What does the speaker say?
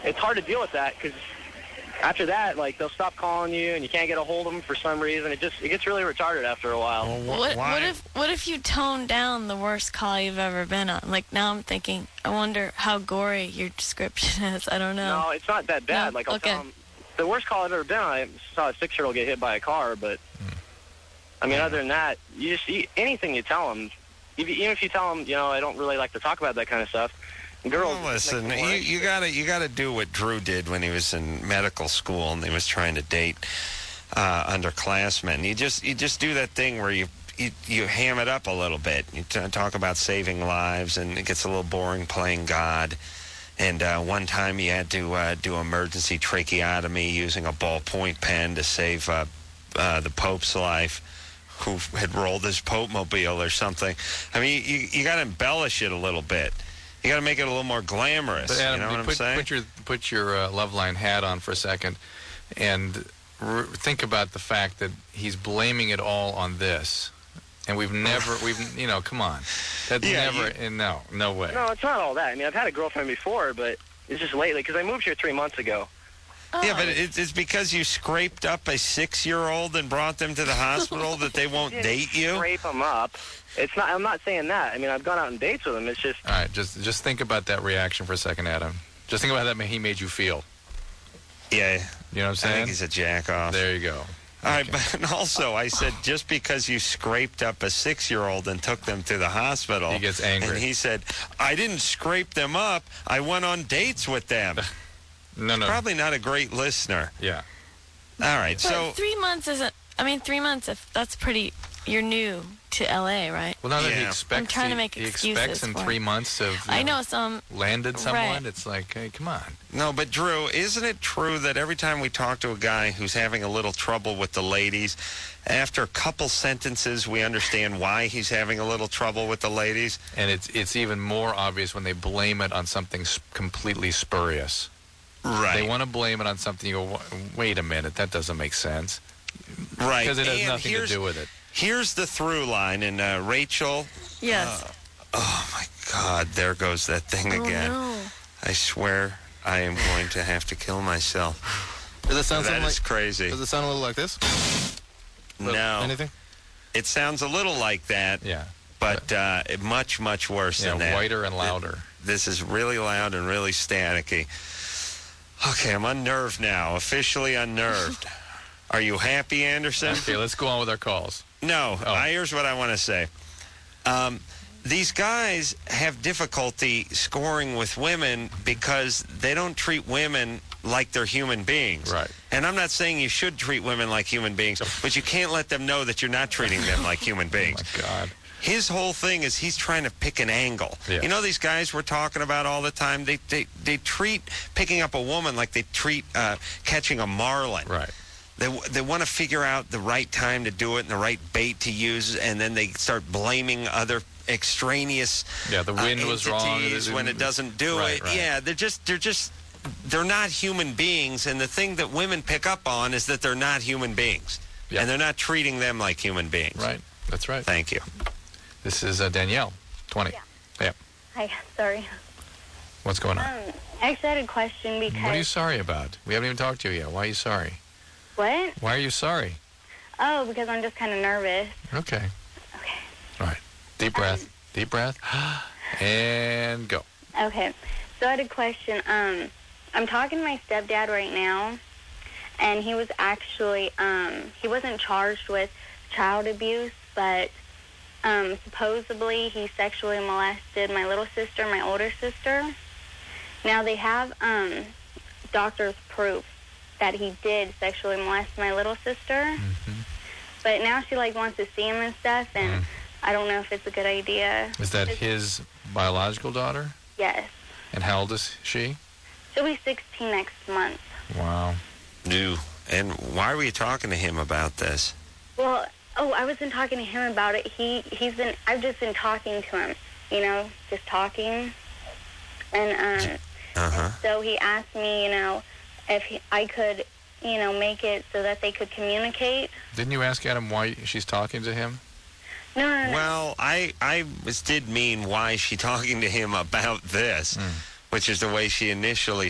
it's hard to deal with that because after that, like, they'll stop calling you and you can't get a hold of them for some reason. It gets really retarded after a while. Well, what if you tone down the worst call you've ever been on? Like, now I'm thinking, I wonder how gory your description is. I don't know. No, it's not that bad. No? Like, I'll tell them, the worst call I've ever been on, I saw a 6-year-old get hit by a car, but, I mean, other than that, anything you tell them, even if you tell them, I don't really like to talk about that kind of stuff, girls. Well, listen, you gotta do what Drew did when he was in medical school and he was trying to date underclassmen. You just do that thing where you ham it up a little bit. You talk about saving lives, and it gets a little boring playing God. And one time he had to do emergency tracheotomy using a ballpoint pen to save the Pope's life, who had rolled his Pope mobile or something. I mean, you got to embellish it a little bit. You got to make it a little more glamorous. But Adam, you know what I'm saying? Put your Loveline hat on for a second, and think about the fact that he's blaming it all on this, and come on, that's no way. No, it's not all that. I mean, I've had a girlfriend before, but it's just lately because I moved here 3 months ago. Yeah, but it's because you scraped up a 6-year-old and brought them to the hospital that they won't date you? Scrape them up. It's not. I'm not saying that. I mean, I've gone out on dates with him. It's just. All right, just think about that reaction for a second, Adam. Just think about how he made you feel. Yeah. You know what I'm saying? I think he's a jack-off. There you go. All right, but also I said just because you scraped up a 6-year-old and took them to the hospital. He gets angry. And he said, I didn't scrape them up. I went on dates with them. No. Probably not a great listener. Yeah. All right, but so 3 months isn't. I mean, 3 months. If that's pretty. You're new to L.A., right? Well, now that he expects, I'm trying to make he excuses expects in for 3 months of landed someone. Right. It's like, hey, come on. No, but Drew, isn't it true that every time we talk to a guy who's having a little trouble with the ladies, after a couple sentences we understand why he's having a little trouble with the ladies? And it's even more obvious when they blame it on something completely spurious. Right. They want to blame it on something. You go, wait a minute, that doesn't make sense. Right. Because it has nothing to do with it. Here's the through line, and Rachel. Yes. Oh my God! There goes that thing again. No. I swear I am going to have to kill myself. Does it sound That is crazy. Does it sound a little like this? No. Anything? It sounds a little like that. Yeah. But much, much worse than that. Whiter and louder. This is really loud and really staticky. Okay, I'm unnerved now. Officially unnerved. Are you happy, Anderson? Okay, let's go on with our calls. No. Here's what I want to say. These guys have difficulty scoring with women because they don't treat women like they're human beings. Right. And I'm not saying you should treat women like human beings, but you can't let them know that you're not treating them like human beings. Oh, my God. His whole thing is he's trying to pick an angle. Yeah. You know these guys we're talking about all the time? They treat picking up a woman like they treat catching a marlin. Right. They want to figure out the right time to do it and the right bait to use, and then they start blaming other extraneous the wind was wrong when it doesn't do it. Right. Yeah, they're not human beings, and the thing that women pick up on is that they're not human beings, and they're not treating them like human beings. Right. That's right. Thank you. This is Danielle, 20. Yeah. Hi, sorry. What's going on? I actually had a question because... What are you sorry about? We haven't even talked to you yet. Why are you sorry? What? Why are you sorry? Oh, because I'm just kind of nervous. Okay. Okay. All right. Deep breath. Deep breath. And go. Okay. So I had a question. I'm talking to my stepdad right now, and he was actually, he wasn't charged with child abuse, but supposedly he sexually molested my little sister, my older sister. Now they have doctor's proof that he did sexually molest my little sister. Mm-hmm. But now she wants to see him and stuff, and I don't know if it's a good idea. Is that his biological daughter? Yes. And how old is she? She'll be 16 next month. Wow. New. And why were you talking to him about this? Well, I wasn't talking to him about it. I've just been talking to him, just talking. And so he asked me, if I could, make it so that they could communicate. Didn't you ask Adam why she's talking to him? No. Well, I did mean why is she talking to him about this, which is the way she initially